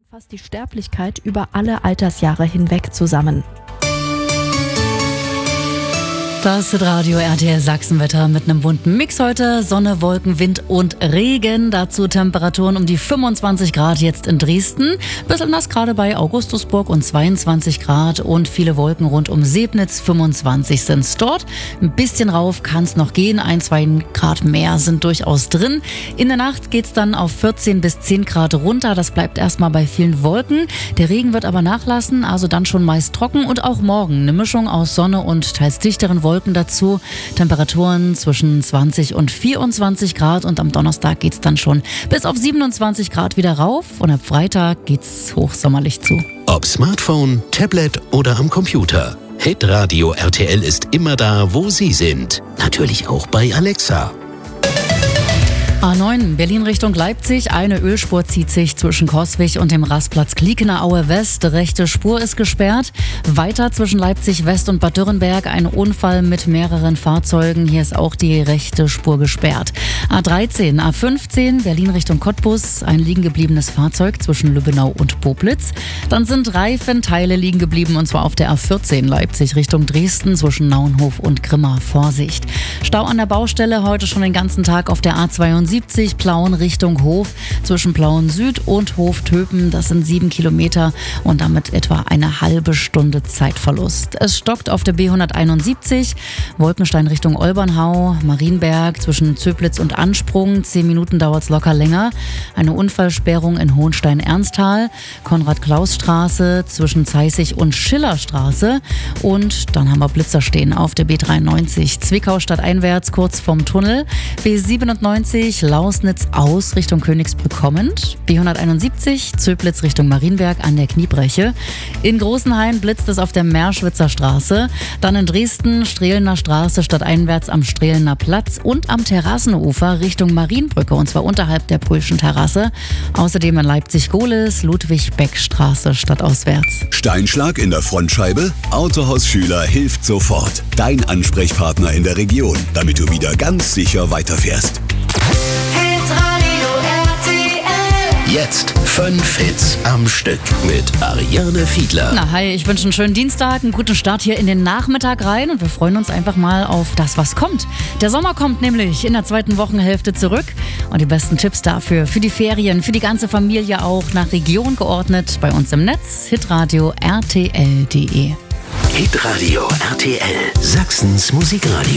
Fasst die Sterblichkeit über alle Altersjahre hinweg zusammen. Das Radio RTL Sachsenwetter mit einem bunten Mix heute. Sonne, Wolken, Wind und Regen. Dazu Temperaturen um die 25 Grad jetzt in Dresden. Bisschen nass gerade bei Augustusburg und 22 Grad. Und viele Wolken rund um Sebnitz, 25 sind's dort. Ein bisschen rauf kann's noch gehen. 1-2 Grad mehr sind durchaus drin. In der Nacht geht's dann auf 14 bis 10 Grad runter. Das bleibt erstmal bei vielen Wolken. Der Regen wird aber nachlassen, also dann schon meist trocken. Und auch morgen eine Mischung aus Sonne und teils dichteren Wolken dazu. Temperaturen zwischen 20 und 24 Grad und am Donnerstag geht's dann schon bis auf 27 Grad wieder rauf und ab Freitag geht's hochsommerlich zu. Ob Smartphone, Tablet oder am Computer. Hitradio RTL ist immer da, wo Sie sind. Natürlich auch bei Alexa. A9 Berlin Richtung Leipzig. Eine Ölspur zieht sich zwischen Coswig und dem Rastplatz Kliekener Aue West. Rechte Spur ist gesperrt. Weiter zwischen Leipzig West und Bad Dürrenberg ein Unfall mit mehreren Fahrzeugen. Hier ist auch die rechte Spur gesperrt. A13, A15 Berlin Richtung Cottbus. Ein liegen gebliebenes Fahrzeug zwischen Lübbenau und Poplitz. Dann sind Reifenteile liegen geblieben und zwar auf der A14 Leipzig Richtung Dresden zwischen Naunhof und Grimma. Vorsicht. Stau an der Baustelle heute schon den ganzen Tag auf der A72 Plauen Richtung Hof zwischen Plauen Süd und Hof-Töpen. Das sind 7 Kilometer und damit etwa eine halbe Stunde Zeitverlust. Es stockt auf der B171 Wolkenstein Richtung Olbernhau, Marienberg zwischen Zöblitz und Ansprung. 10 Minuten dauert es locker länger. Eine Unfallsperrung in Hohenstein-Ernsthal, Konrad-Klaus-Straße zwischen Zeissig und Schillerstraße. Und dann haben wir Blitzer stehen auf der B93 Zwickau stadteinwärts kurz vorm Tunnel. B97 Lausnitz aus Richtung Königsbrück kommend. B171 Zöblitz Richtung Marienberg an der Kniebreche. In Großenhain blitzt es auf der Merschwitzer Straße. Dann in Dresden Strehlener Straße stadteinwärts am Strehlener Platz und am Terrassenufer Richtung Marienbrücke und zwar unterhalb der Pulschen Terrasse. Außerdem in Leipzig-Gohlis Ludwig-Beck-Straße stadtauswärts. Steinschlag in der Frontscheibe? Autohaus Schüler hilft sofort. Dein Ansprechpartner in der Region, damit du wieder ganz sicher weiterfährst. Jetzt 5 Hits am Stück mit Ariane Fiedler. Na, hi, ich wünsche einen schönen Dienstag, einen guten Start hier in den Nachmittag rein und wir freuen uns einfach mal auf das, was kommt. Der Sommer kommt nämlich in der zweiten Wochenhälfte zurück und die besten Tipps dafür, für die Ferien, für die ganze Familie auch, nach Region geordnet, bei uns im Netz, hitradio rtl.de. Hitradio RTL, Sachsens Musikradio.